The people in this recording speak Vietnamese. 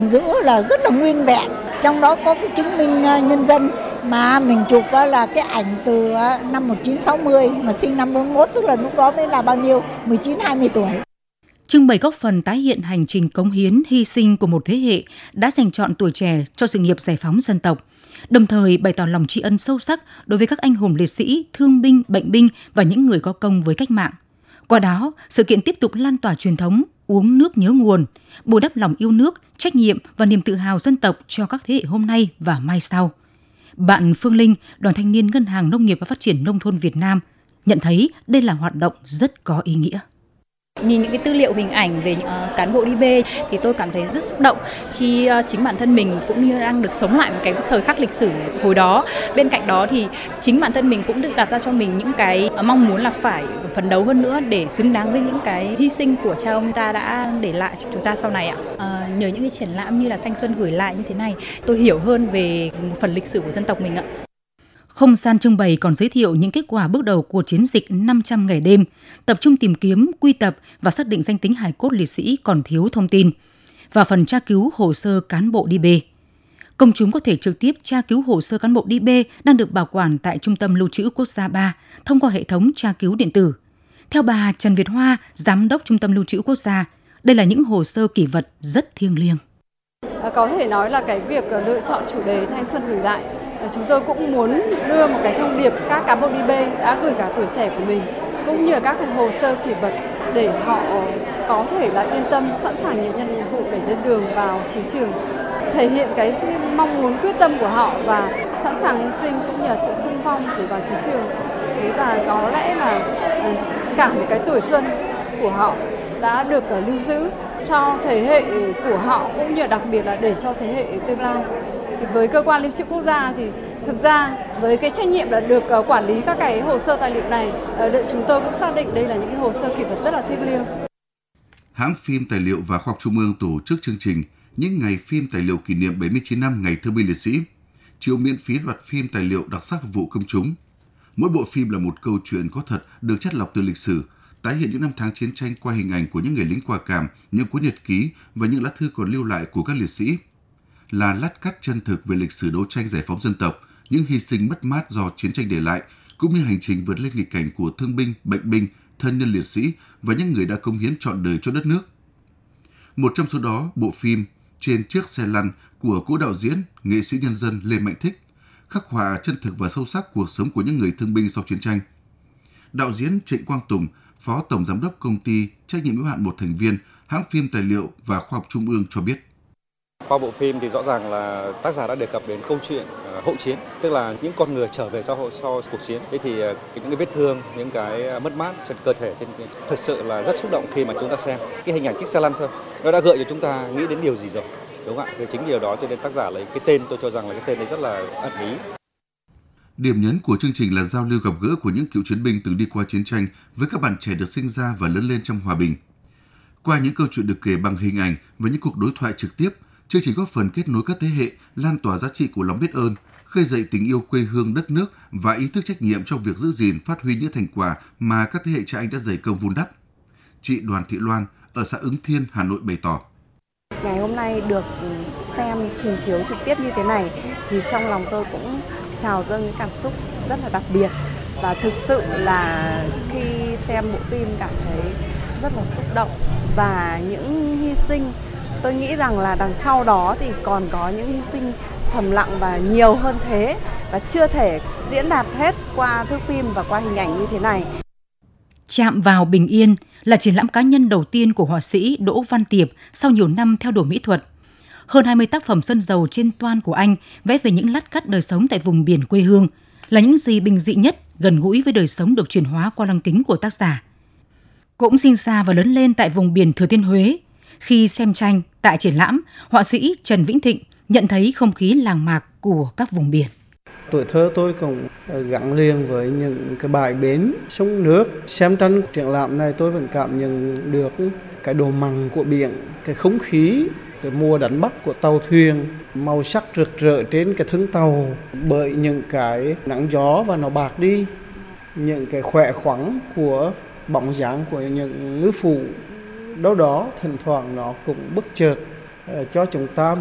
Giữ là rất là nguyên vẹn, trong đó có cái chứng minh nhân dân mà mình chụp là cái ảnh từ năm 1960 mà sinh năm 41, tức là lúc đó mới là bao nhiêu, 19-20 tuổi. Trưng bày góp phần tái hiện hành trình cống hiến, hy sinh của một thế hệ đã dành trọn tuổi trẻ cho sự nghiệp giải phóng dân tộc, đồng thời bày tỏ lòng tri ân sâu sắc đối với các anh hùng liệt sĩ, thương binh, bệnh binh và những người có công với cách mạng. Qua đó, sự kiện tiếp tục lan tỏa truyền thống uống nước nhớ nguồn, bồi đắp lòng yêu nước, trách nhiệm và niềm tự hào dân tộc cho các thế hệ hôm nay và mai sau. Bạn Phương Linh, Đoàn Thanh niên Ngân hàng Nông nghiệp và Phát triển Nông thôn Việt Nam, nhận thấy đây là hoạt động rất có ý nghĩa. Nhìn những cái tư liệu hình ảnh về những cán bộ DB thì tôi cảm thấy rất xúc động khi chính bản thân mình cũng như đang được sống lại một cái thời khắc lịch sử hồi đó. Bên cạnh đó thì chính bản thân mình cũng được đặt ra cho mình những cái mong muốn là phải phấn đấu hơn nữa để xứng đáng với những cái hy sinh của cha ông ta đã để lại cho chúng ta sau này ạ. Nhờ những cái triển lãm như là Thanh xuân gửi lại như thế này, tôi hiểu hơn về một phần lịch sử của dân tộc mình ạ. Không gian trưng bày còn giới thiệu những kết quả bước đầu của chiến dịch 500 ngày đêm, tập trung tìm kiếm, quy tập và xác định danh tính hài cốt liệt sĩ còn thiếu thông tin, và phần tra cứu hồ sơ cán bộ DB. Công chúng có thể trực tiếp tra cứu hồ sơ cán bộ DB đang được bảo quản tại Trung tâm Lưu trữ Quốc gia 3 thông qua hệ thống tra cứu điện tử. Theo bà Trần Việt Hoa, Giám đốc Trung tâm Lưu trữ Quốc gia, đây là những hồ sơ kỷ vật rất thiêng liêng. Có thể nói là cái việc lựa chọn chủ đề Thanh xuân gửi lại, chúng tôi cũng muốn đưa một cái thông điệp các cán bộ DB đã gửi cả tuổi trẻ của mình, cũng như các cái hồ sơ kỷ vật để họ có thể là yên tâm, sẵn sàng nhận nhiệm vụ để lên đường vào chiến trường, thể hiện cái mong muốn quyết tâm của họ và sẵn sàng hy sinh cũng như là sự xung phong để vào chiến trường. Và có lẽ là cả một cái tuổi xuân của họ đã được lưu giữ cho thế hệ của họ, cũng như đặc biệt là để cho thế hệ tương lai. Với cơ quan lưu trữ quốc gia thì thực ra với cái trách nhiệm là được quản lý các cái hồ sơ tài liệu này, chúng tôi cũng xác định đây là những cái hồ sơ kỷ vật rất là thiêng liêng. Hãng phim Tài liệu và Khoa học Trung ương tổ chức chương trình những ngày phim tài liệu kỷ niệm 79 năm Ngày Thương binh Liệt sĩ, chiếu miễn phí loạt phim tài liệu đặc sắc phục vụ công chúng. Mỗi bộ phim là một câu chuyện có thật được chắt lọc từ lịch sử, tái hiện những năm tháng chiến tranh qua hình ảnh của những người lính quả cảm, những cuốn nhật ký và những lá thư còn lưu lại của các liệt sĩ. Là lát cắt chân thực về lịch sử đấu tranh giải phóng dân tộc, những hy sinh mất mát do chiến tranh để lại, cũng như hành trình vượt lên nghịch cảnh của thương binh, bệnh binh, thân nhân liệt sĩ và những người đã cống hiến trọn đời cho đất nước. Một trong số đó, bộ phim Trên chiếc xe lăn của cố đạo diễn, nghệ sĩ nhân dân Lê Mạnh Thích, khắc họa chân thực và sâu sắc cuộc sống của những người thương binh sau chiến tranh. Đạo diễn Trịnh Quang Tùng, Phó Tổng Giám đốc Công ty Trách nhiệm hữu hạn một thành viên Hãng phim Tài liệu và Khoa học Trung ương cho biết. Qua bộ phim thì rõ ràng là tác giả đã đề cập đến câu chuyện hậu chiến, tức là những con người trở về sau cuộc chiến. Thế thì những cái vết thương, những cái mất mát trên cơ thể, thật sự là rất xúc động khi mà chúng ta xem cái hình ảnh chiếc xe lăn thôi. Nó đã gợi cho chúng ta nghĩ đến điều gì rồi, đúng không ạ? Thì chính điều đó cho nên tác giả lấy cái tên, tôi cho rằng là cái tên đấy rất là ẩn ý. Điểm nhấn của chương trình là giao lưu gặp gỡ của những cựu chiến binh từng đi qua chiến tranh với các bạn trẻ được sinh ra và lớn lên trong hòa bình. Qua những câu chuyện được kể bằng hình ảnh và những cuộc đối thoại trực tiếp, chương trình góp phần kết nối các thế hệ, lan tỏa giá trị của lòng biết ơn, khơi dậy tình yêu quê hương đất nước và ý thức trách nhiệm trong việc giữ gìn, phát huy những thành quả mà các thế hệ cha anh đã dày công vun đắp. Chị Đoàn Thị Loan ở xã Ứng Thiên, Hà Nội bày tỏ. Ngày hôm nay được xem trình chiếu trực tiếp như thế này thì trong lòng tôi cũng trào dâng những cảm xúc rất là đặc biệt, và thực sự là khi xem bộ phim cảm thấy rất là xúc động, và những hy sinh tôi nghĩ rằng là đằng sau đó thì còn có những hy sinh thầm lặng và nhiều hơn thế, và chưa thể diễn đạt hết qua thước phim và qua hình ảnh như thế này. Chạm vào bình yên là triển lãm cá nhân đầu tiên của họa sĩ Đỗ Văn Tiệp sau nhiều năm theo đuổi mỹ thuật. Hơn 20 tác phẩm sơn dầu trên toan của anh vẽ về những lát cắt đời sống tại vùng biển quê hương, là những gì bình dị nhất, gần gũi với đời sống được chuyển hóa qua lăng kính của tác giả. Cũng sinh ra và lớn lên tại vùng biển Thừa Thiên Huế. Khi xem tranh tại triển lãm, họa sĩ Trần Vĩnh Thịnh nhận thấy không khí làng mạc của các vùng biển. Tuổi thơ tôi cũng gắn liền với những cái bãi bến, sông nước. Xem tranh triển lãm này tôi vẫn cảm nhận được cái độ mặn của biển, cái không khí, cái mùa đánh bắt của tàu thuyền, màu sắc rực rỡ trên cái thân tàu bởi những cái nắng gió và nó bạc đi, những cái khỏe khoắn của bóng dáng của những ngư phủ. Đâu đó thỉnh thoảng nó cũng bất chợt cho chúng ta